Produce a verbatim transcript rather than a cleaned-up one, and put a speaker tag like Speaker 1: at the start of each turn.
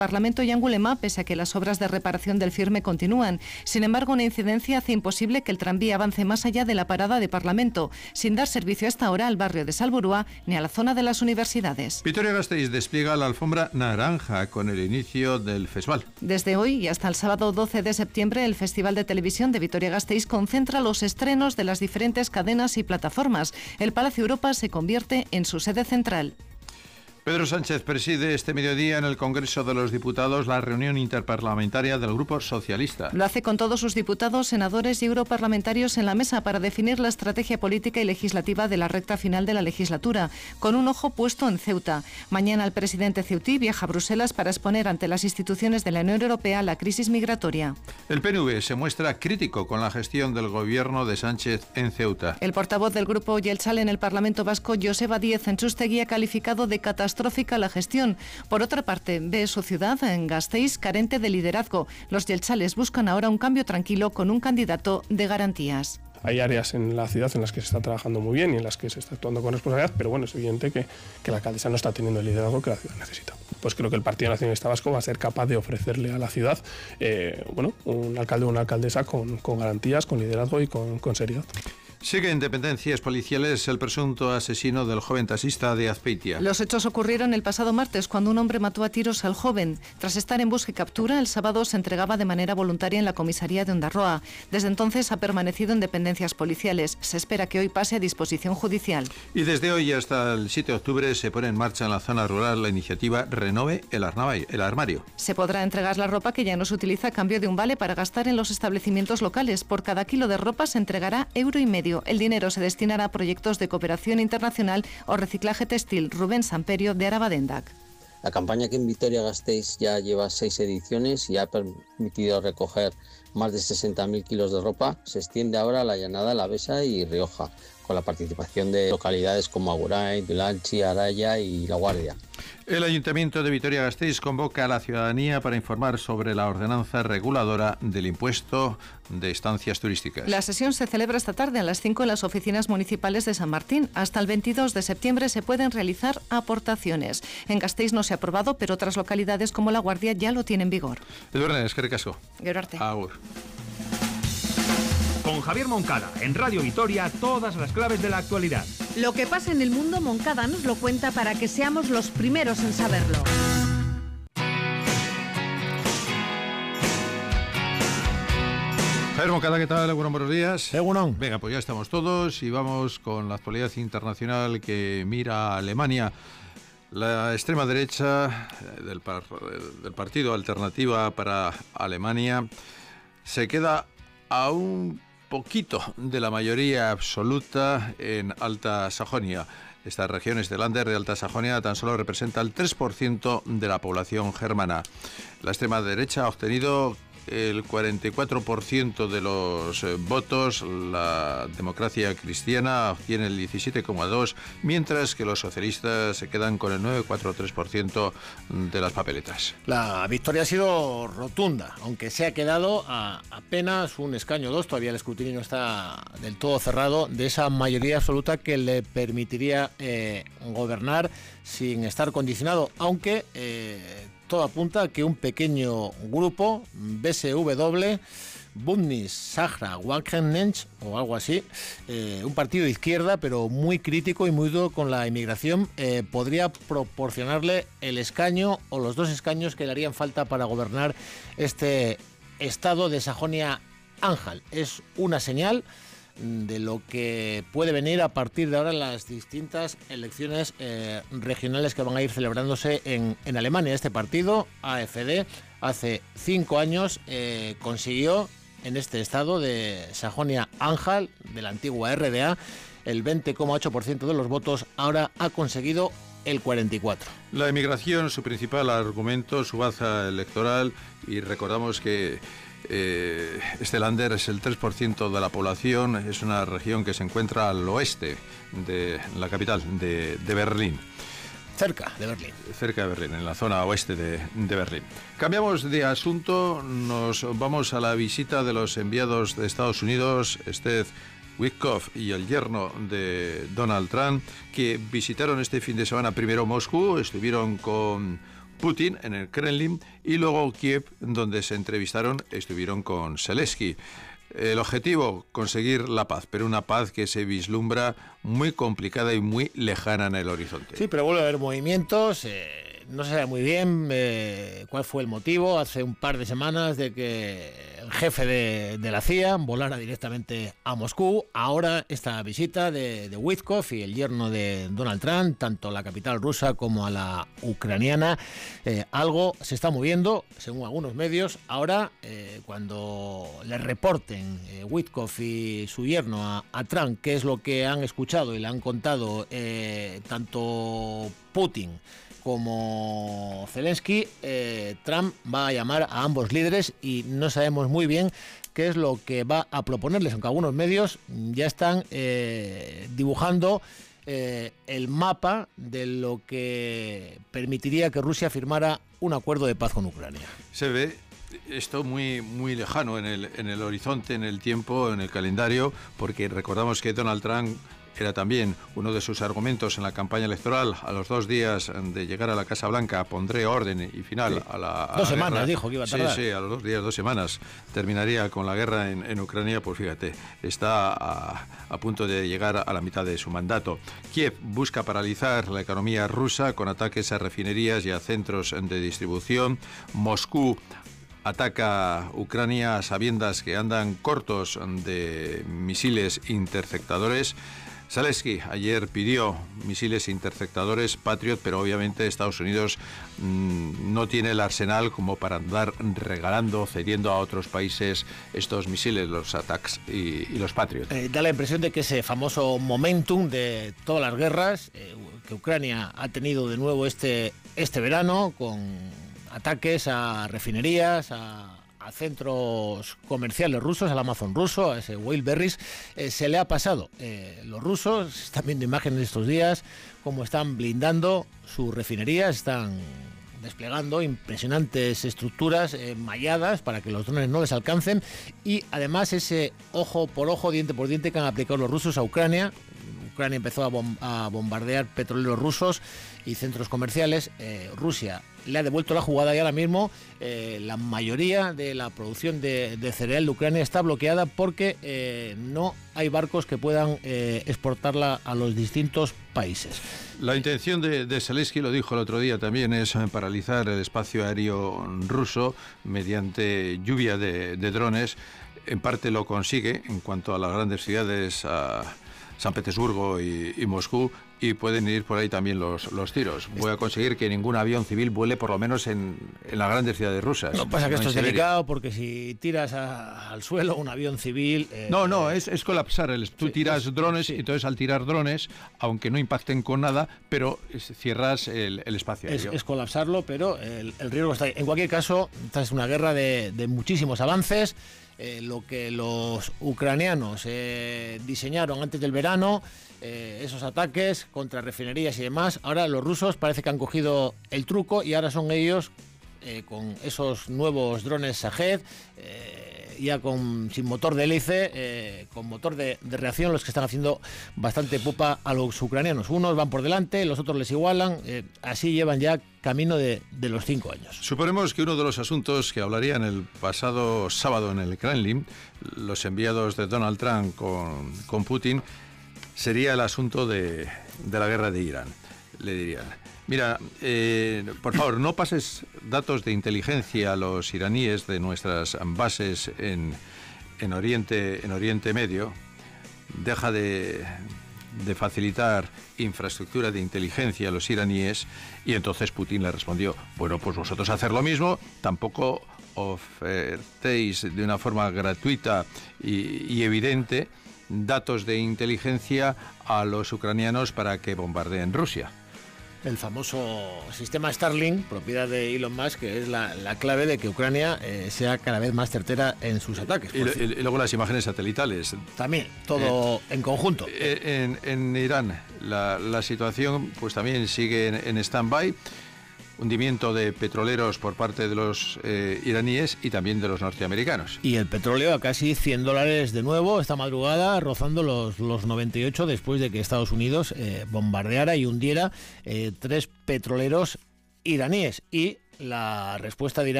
Speaker 1: Parlamento y Angulema, pese a que las obras de reparación del firme continúan. Sin embargo, una incidencia hace imposible que el tranvía avance más allá de la parada de Parlamento, sin dar servicio hasta ahora al barrio de Salburua ni a la zona de las universidades.
Speaker 2: Vitoria-Gasteiz despliega la alfombra naranja con el inicio del festival.
Speaker 1: Desde hoy y hasta el sábado doce de septiembre, el Festival de Televisión de Vitoria-Gasteiz concentra los estrenos de las diferentes cadenas y plataformas. El Palacio Europa se convierte en su sede central.
Speaker 2: Pedro Sánchez preside este mediodía en el Congreso de los Diputados la reunión interparlamentaria del Grupo Socialista.
Speaker 1: Lo hace con todos sus diputados, senadores y europarlamentarios en la mesa para definir la estrategia política y legislativa de la recta final de la legislatura, con un ojo puesto en Ceuta. Mañana el presidente ceutí viaja a Bruselas para exponer ante las instituciones de la Unión Europea la crisis migratoria.
Speaker 2: El P N V se muestra crítico con la gestión del gobierno de Sánchez en Ceuta.
Speaker 1: El portavoz del Grupo Jeltzale en el Parlamento Vasco, Joseba Díez Enchustegui, ha calificado de catastrófica la gestión. Por otra parte, ve su ciudad, en Gasteiz, carente de liderazgo. Los jeltzales buscan ahora un cambio tranquilo con un candidato de garantías.
Speaker 3: Hay áreas en la ciudad en las que se está trabajando muy bien y en las que se está actuando con responsabilidad, pero bueno, es evidente que, que la alcaldesa no está teniendo el liderazgo que la ciudad necesita. Pues creo que el Partido Nacionalista Vasco va a ser capaz de ofrecerle a la ciudad eh, bueno, un alcalde o una alcaldesa con, con garantías, con liderazgo y con, con seriedad.
Speaker 2: Sigue en dependencias policiales el presunto asesino del joven taxista de Azpeitia.
Speaker 1: Los hechos ocurrieron el pasado martes cuando un hombre mató a tiros al joven. Tras estar en busca y captura, el sábado se entregaba de manera voluntaria en la comisaría de Ondarroa. Desde entonces ha permanecido en dependencias policiales. Se espera que hoy pase a disposición judicial.
Speaker 2: Y desde hoy hasta el siete de octubre se pone en marcha en la zona rural la iniciativa Renove el Arnavai, el armario.
Speaker 1: Se podrá entregar la ropa que ya no se utiliza a cambio de un vale para gastar en los establecimientos locales. Por cada kilo de ropa se entregará euro y medio. El dinero se destinará a proyectos de cooperación internacional o reciclaje textil. Rubén Samperio, de Arabadendac.
Speaker 4: La campaña, que en Vitoria-Gasteiz ya lleva seis ediciones y ha permitido recoger más de sesenta mil kilos de ropa, se extiende ahora a La Llanada, La Besa y Rioja, con la participación de localidades como Agurain, Tulanchi, Araya y La Guardia.
Speaker 2: El Ayuntamiento de Vitoria-Gasteiz convoca a la ciudadanía para informar sobre la ordenanza reguladora del impuesto de estancias turísticas.
Speaker 1: La sesión se celebra esta tarde a las cinco en las oficinas municipales de San Martín. Hasta el veintidós de septiembre se pueden realizar aportaciones. En Gasteiz no se ha aprobado, pero otras localidades como La Guardia ya lo tienen en vigor.
Speaker 2: Eduardo, eskerrik asko.
Speaker 1: Gero arte.
Speaker 2: Agur.
Speaker 5: Con Javier Moncada, en Radio Vitoria, todas las claves de la actualidad.
Speaker 6: Lo que pasa en el mundo, Moncada nos lo cuenta para que seamos los primeros en saberlo.
Speaker 2: Javier Moncada, ¿qué tal? Bueno, buenos días.
Speaker 7: Egunon.
Speaker 2: Venga, pues ya estamos todos y vamos con la actualidad internacional que mira a Alemania. La extrema derecha del, par del partido Alternativa para Alemania se queda a un poquito de la mayoría absoluta en Alta Sajonia. Estas regiones de Länder de Alta Sajonia tan solo representa el tres por ciento de la población germana. La extrema derecha ha obtenido el cuarenta y cuatro por ciento de los eh, votos, la democracia cristiana obtiene el diecisiete coma dos por ciento, mientras que los socialistas se quedan con el nueve coma cuarenta y tres por ciento de las papeletas.
Speaker 7: La victoria ha sido rotunda, aunque se ha quedado a apenas un escaño o dos, todavía el escrutinio no está del todo cerrado, de esa mayoría absoluta que le permitiría eh, gobernar sin estar condicionado, aunque eh, todo apunta a que un pequeño grupo, B S W, Bündnis Sarah Wagenknecht o algo así, eh, un partido de izquierda pero muy crítico y muy duro con la inmigración, eh, podría proporcionarle el escaño o los dos escaños que le harían falta para gobernar este estado de Sajonia-Anhalt. Es una señal de lo que puede venir a partir de ahora en las distintas elecciones eh, regionales que van a ir celebrándose en, en Alemania. Este partido, A F D, hace cinco años eh, consiguió en este estado de Sajonia-Anhalt, de la antigua R D A, el veinte coma ocho por ciento de los votos. Ahora ha conseguido el cuarenta y cuatro por ciento.
Speaker 2: La inmigración, su principal argumento, su baza electoral, y recordamos que Eh, este Länder es el tres por ciento de la población, es una región que se encuentra al oeste de la capital, de, de Berlín.
Speaker 7: Cerca de Berlín.
Speaker 2: Cerca de Berlín, en la zona oeste de, de Berlín. Cambiamos de asunto, nos vamos a la visita de los enviados de Estados Unidos, Steve Witkoff y el yerno de Donald Trump, que visitaron este fin de semana primero Moscú, estuvieron con Putin en el Kremlin y luego Kiev, donde se entrevistaron, estuvieron con Zelensky. El objetivo, conseguir la paz, pero una paz que se vislumbra muy complicada y muy lejana en el horizonte.
Speaker 7: Sí, pero vuelve a haber movimientos. Eh, no se sabe muy bien eh, cuál fue el motivo. Hace un par de semanas de que el jefe de, de la C I A volara directamente a Moscú. Ahora esta visita de, de Witkoff y el yerno de Donald Trump, tanto a la capital rusa como a la ucraniana, eh, algo se está moviendo, según algunos medios. Ahora, eh, cuando le reporten eh, Witkoff y su yerno a, a Trump qué es lo que han escuchado y le han contado eh, tanto Putin como Zelensky, eh, Trump va a llamar a ambos líderes y no sabemos muy bien qué es lo que va a proponerles, aunque algunos medios ya están eh, dibujando eh, el mapa de lo que permitiría que Rusia firmara un acuerdo de paz con Ucrania.
Speaker 2: Se ve esto muy, muy lejano en el, en el horizonte, en el tiempo, en el calendario, porque recordamos que Donald Trump era también uno de sus argumentos en la campaña electoral. A los dos días de llegar a la Casa Blanca pondré orden y final sí. a la a
Speaker 7: Dos
Speaker 2: la
Speaker 7: semanas
Speaker 2: guerra.
Speaker 7: Dijo que iba a tardar.
Speaker 2: Sí, sí, a los dos días, dos semanas terminaría con la guerra en, en Ucrania. Pues fíjate, está a, a punto de llegar a la mitad de su mandato. Kiev busca paralizar la economía rusa con ataques a refinerías y a centros de distribución. Moscú ataca Ucrania a sabiendas que andan cortos de misiles interceptadores. Zelensky ayer pidió misiles interceptadores Patriot, pero obviamente Estados Unidos mmm, no tiene el arsenal como para andar regalando, cediendo a otros países estos misiles, los ATACMS y, y los Patriot.
Speaker 7: Eh, da la impresión de que ese famoso momentum de todas las guerras eh, que Ucrania ha tenido de nuevo este, este verano, con ataques a refinerías, a... a centros comerciales rusos, al Amazon ruso, a ese Wildberries, eh, se le ha pasado. Eh, los rusos están viendo imágenes estos días, cómo están blindando sus refinerías, están desplegando impresionantes estructuras eh, malladas para que los drones no les alcancen, y además ese ojo por ojo, diente por diente que han aplicado los rusos a Ucrania. Ucrania empezó a, bom a bombardear petroleros rusos y centros comerciales. Eh, Rusia le ha devuelto la jugada y ahora mismo eh, la mayoría de la producción de, de cereal de Ucrania está bloqueada porque eh, no hay barcos que puedan eh, exportarla a los distintos países.
Speaker 2: La intención de, de Zelensky, lo dijo el otro día también, es paralizar el espacio aéreo ruso mediante lluvia de, de drones. En parte lo consigue en cuanto a las grandes ciudades, a San Petersburgo y, y Moscú, y pueden ir por ahí también los, los tiros. Voy a conseguir que ningún avión civil vuele por lo menos en, en las grandes ciudades rusas.
Speaker 7: No pasa que
Speaker 2: no
Speaker 7: esto es
Speaker 2: Siberia.
Speaker 7: delicado, porque si tiras a, al suelo un avión civil... Eh,
Speaker 2: no, no, es, es colapsar. El, tú
Speaker 7: sí,
Speaker 2: tiras
Speaker 7: es,
Speaker 2: drones
Speaker 7: sí.
Speaker 2: y entonces al tirar drones, aunque no impacten con nada, pero es, cierras el, el espacio
Speaker 7: es,
Speaker 2: aéreo.
Speaker 7: Es colapsarlo, pero el, el riesgo está ahí. En cualquier caso, esta es una guerra de, de muchísimos avances. Eh, lo que los ucranianos eh, diseñaron antes del verano, eh, esos ataques contra refinerías y demás, ahora los rusos parece que han cogido el truco y ahora son ellos eh, con esos nuevos drones Shahed, eh, ya con sin motor de hélice, eh, con motor de, de reacción, los que están haciendo bastante pupa a los ucranianos. Unos van por delante, los otros les igualan, eh, así llevan ya camino de, de los cinco años.
Speaker 2: Suponemos que uno de los asuntos que hablarían el pasado sábado en el Kremlin, los enviados de Donald Trump con, con Putin, sería el asunto de, de la guerra de Irán. Le dirían, mira, eh, por favor, no pases datos de inteligencia a los iraníes de nuestras bases en, en, Oriente, en Oriente Medio, deja de... de facilitar infraestructura de inteligencia a los iraníes, y entonces Putin le respondió, bueno, pues vosotros hacer lo mismo, tampoco ofertéis de una forma gratuita y, y evidente datos de inteligencia a los ucranianos para que bombardeen Rusia.
Speaker 7: El famoso sistema Starlink, propiedad de Elon Musk, que es la, la clave de que Ucrania eh, sea cada vez más certera en sus ataques.
Speaker 2: Y, y, y luego las imágenes satelitales.
Speaker 7: También, todo eh, en conjunto.
Speaker 2: En, en Irán la, la situación pues también sigue en, en stand-by. Hundimiento de petroleros por parte de los eh, iraníes y también de los norteamericanos.
Speaker 7: Y el petróleo a casi cien dólares de nuevo esta madrugada, rozando los, los noventa y ocho después de que Estados Unidos eh, bombardeara y hundiera eh, tres petroleros iraníes y la respuesta de Irán